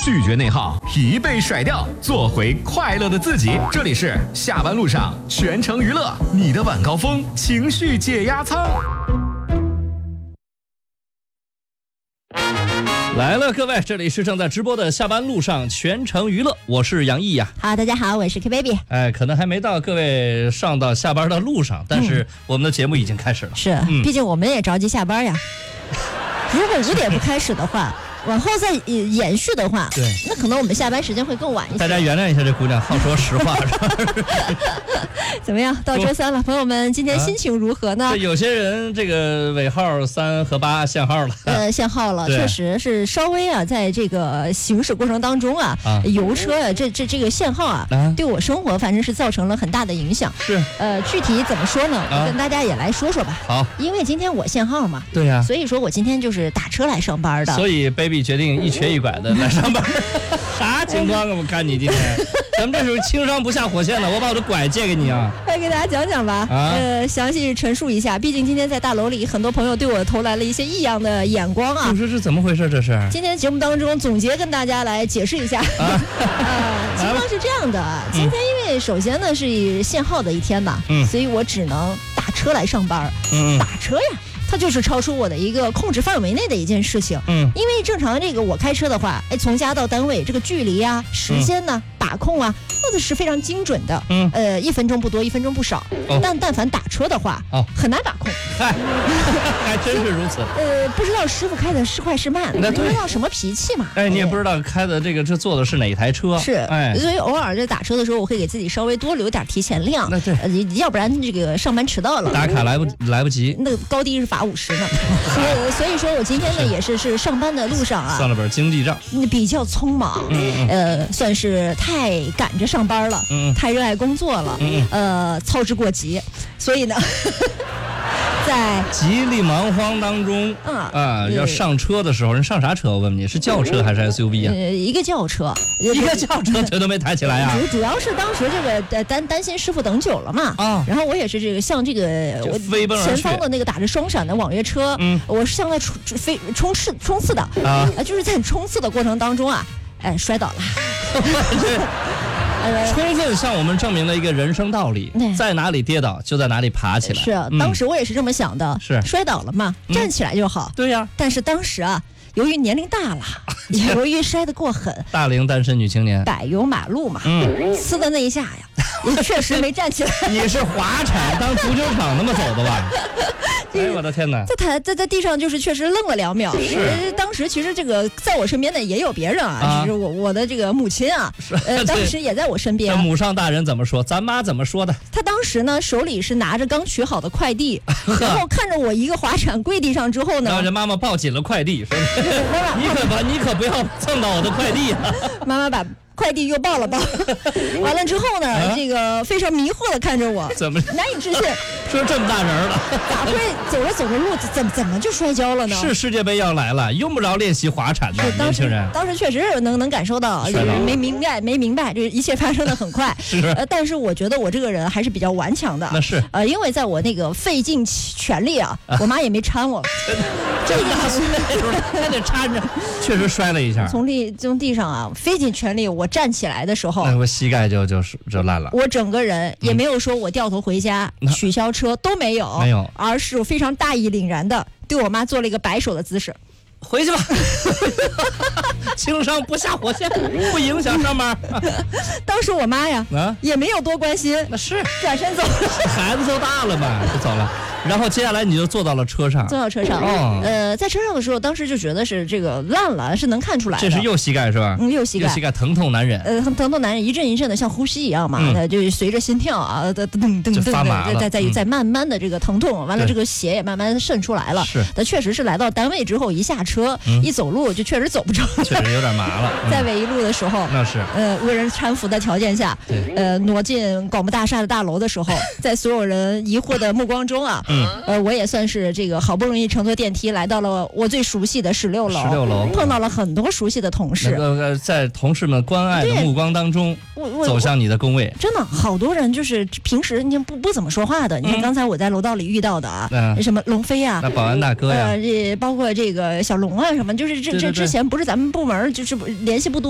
拒绝内耗，疲惫甩掉，做回快乐的自己。这里是下班路上全程娱乐，你的晚高峰情绪解压舱。 来了，各位，这里是正在直播的下班路上全程娱乐，我是杨毅呀。 好，大家好，我是 K baby。 可能还没到各位上到下班的路上，但是我们的节目已经开始了。 是，毕竟我们也着急下班呀。如果5点不开始的话，往后再延续的话， 对， 那可能我们下班时间会更晚一些。 大家原谅一下这姑娘，好说实话。 怎么样？到周三了，朋友们，今天心情如何呢？ 有些人这个尾号3和8限号了。 限号了，确实是稍微啊，在这个行驶过程当中啊，油车啊，这个限号啊，对我生活反正是造成了很大的影响。 是。 具体怎么说呢？我跟大家也来说说吧。 好。因为今天我限号嘛。 对呀。 所以说我今天就是打车来上班的。 所以 baby 决定一瘸一拐的来上班。啥情况啊？我看你今天，咱们这属于轻伤不下火线的，我把我的拐借给你啊。 来给大家讲讲吧。详细陈述一下，毕竟今天在大楼里，很多朋友对我投来了一些异样的眼光啊。 这是怎么回事？这是今天节目当中总结跟大家来解释一下。情况是这样的，今天因为首先呢是限号的一天吧，所以我只能打车来上班。打车呀，它就是超出我的一个控制范围内的一件事情。因为正常这个我开车的话，从家到单位这个距离啊、时间呢、把控啊，那是非常精准的。1分钟不多，1分钟不少。但凡打车的话，很难把控。 嗨，还真是如此。 不知道师傅开的是快是慢，不知道什么脾气嘛。 你也不知道开的这坐的是哪一台车。 是，所以偶尔在打车的时候，我会给自己稍微多留点提前量。 那对， 要不然这个上班迟到了， 打卡来不及。 那高低是罚50呢。所以说我今天呢也是上班的路上啊， 算了本经济账， 比较匆忙，算是太赶着上班了，太热爱工作了，操之过急，所以呢。在极力忙慌当中，要上车的时候，人上啥车？我问你，是轿车还是 SUV 啊？ 一个轿车， 腿都没抬起来啊！ 主要是当时这个担心师傅等久了嘛，然后我也是这个向这个我前方的那个打着双闪的网约车，我是向外冲刺的就是在冲刺的过程当中啊，摔倒了。 充分向我们证明了一个人生道理，在哪里跌倒就在哪里爬起来。 是，当时我也是这么想的， 是摔倒了嘛，站起来就好。 对呀， 但是当时啊，由于年龄大了，由于摔得过狠， 大龄单身女青年， 柏油马路嘛，呲的那一下呀，也确实没站起来。 你是滑铲当足球场那么走的吧？哎呦我的天哪！ 在地上就是确实愣了2秒。当时其实这个在我身边的也有别人啊，就是我的这个母亲啊，当时也在我身边。 母上大人怎么说？咱妈怎么说的？ 她当时呢手里是拿着刚取好的快递，然后看着我一个滑铲跪地上之后呢， 然后人妈妈抱紧了快递，说你可不要蹭到我的快递啊！ 妈妈把快递又抱了抱，完了之后呢，这个非常迷惑的看着我， 怎么难以置信？ 说这么大人了， 咋会走着路怎么就摔跤了呢？ 是世界杯要来了，用不着练习滑铲的年轻人。 当时确实能感受到，没明白，这一切发生的很快。但是我觉得我这个人还是比较顽强的。 那是因为在我那个费尽全力啊，我妈也没搀我。 这大岁数了还得搀着，确实摔了一下。 从地上啊费尽全力，我站起来的时候， 我膝盖就烂了。 我整个人也没有说我掉头回家取消车都没有，而是我非常大义凛然的对我妈做了一个摆手的姿势。 回去吧，轻伤不下火线，不影响上班。 当时我妈呀，也没有多关心， 那是转身走了。 孩子都大了嘛，就走了。然后接下来你就坐到了车上， 在车上的时候，当时就觉得是这个烂了，是能看出来的。 这是右膝盖是吧？ 右膝盖疼痛难忍。 疼痛难忍，一阵一阵的像呼吸一样嘛，就随着心跳啊，噔在慢慢的这个疼痛，完了这个血也慢慢渗出来了。 是， 但确实是来到单位之后，一下车一走路就确实走不着， 确实有点麻了。 在纬一路的时候， 那是无人搀扶的条件下，挪进广播大厦的大楼的时候，在所有人疑惑的目光中啊。我也算是这个好不容易乘坐电梯来到了我最熟悉的16楼，碰到了很多熟悉的同事， 在同事们关爱的目光当中，走向你的工位。 真的好多人就是平时你不怎么说话的，你看刚才我在楼道里遇到的啊，什么龙飞啊， 那保安大哥呀， 包括这个小龙啊什么，就是这之前不是咱们部门就是联系不多。